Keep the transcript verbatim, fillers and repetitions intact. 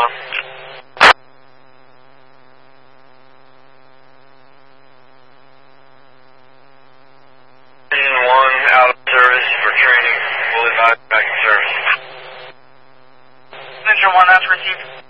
now. Engine one out of service for training. We'll advise back to service. Engine one, that's received.